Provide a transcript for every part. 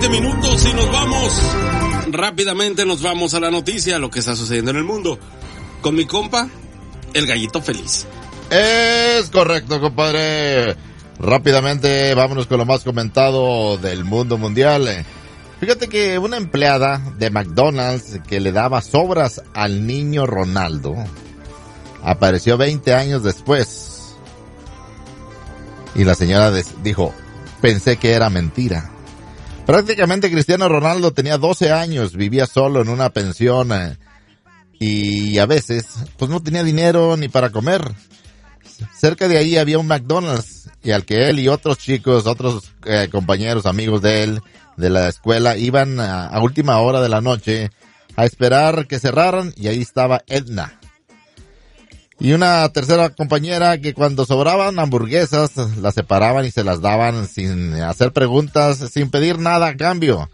minutos y nos vamos. Rápidamente nos vamos a la noticia, lo que está sucediendo en el mundo. Con mi compa, el gallito feliz. Es correcto, compadre. Rápidamente, vámonos con lo más comentado del mundo mundial. Fíjate que una empleada de McDonald's que le daba sobras al niño Ronaldo apareció 20 años después. Y la señora dijo, pensé que era mentira. Prácticamente Cristiano Ronaldo tenía 12 años, vivía solo en una pensión y a veces pues no tenía dinero ni para comer. Cerca de ahí había un McDonald's y al que él y otros chicos, otros compañeros, amigos de él, de la escuela, iban a última hora de la noche a esperar que cerraran y ahí estaba Edna. Y una tercera compañera que cuando sobraban hamburguesas las separaban y se las daban sin hacer preguntas, sin pedir nada a cambio.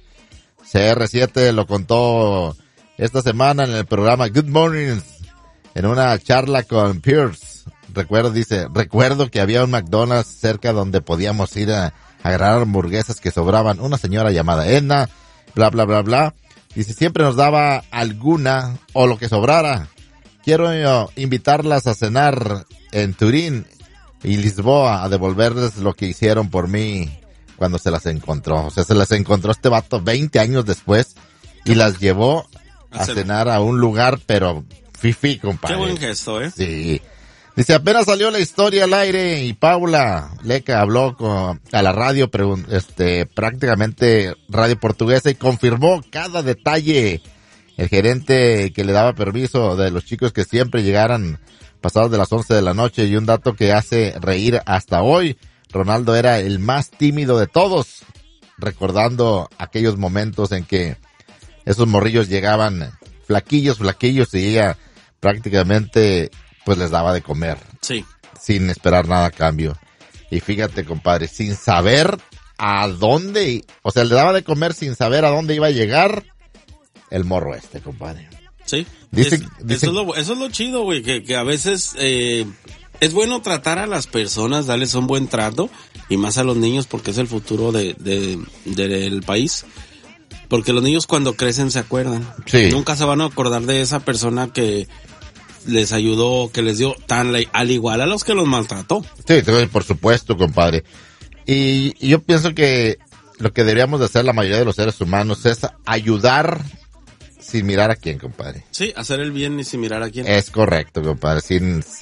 CR7 lo contó esta semana en el programa Good Mornings, en una charla con Pierce. Recuerdo que había un McDonald's cerca donde podíamos ir a agarrar hamburguesas que sobraban. Una señora llamada Edna, bla, bla, bla, bla. Dice, siempre nos daba alguna o lo que sobrara. Quiero invitarlas a cenar en Turín y Lisboa a devolverles lo que hicieron por mí cuando se las encontró. O sea, se las encontró este vato 20 años después y las llevó a cenar a un lugar, pero fifí, compadre. Qué buen gesto, ¿eh? Sí. Dice, apenas salió la historia al aire y Paula Leca habló a la radio, prácticamente radio portuguesa, y confirmó cada detalle. El gerente que le daba permiso de los chicos que siempre llegaran pasados de las 11 de la noche, y un dato que hace reír hasta hoy, Ronaldo era el más tímido de todos, recordando aquellos momentos en que esos morrillos llegaban flaquillos y ella prácticamente pues les daba de comer. Sí. Sin esperar nada a cambio. Y fíjate, compadre, sin saber a dónde, o sea, le daba de comer sin saber a dónde iba a llegar el morro compadre. Sí. Dicen, eso es lo chido, güey, que a veces es bueno tratar a las personas, darles un buen trato, y más a los niños porque es el futuro del país. Porque los niños cuando crecen se acuerdan. Sí. Nunca se van a acordar de esa persona que les ayudó, que les dio al igual a los que los maltrató. Sí, por supuesto, compadre. Y yo pienso que lo que deberíamos de hacer la mayoría de los seres humanos es ayudar sin mirar a quién, compadre. Sí, hacer el bien y sin mirar a quién. Es correcto, compadre. Sin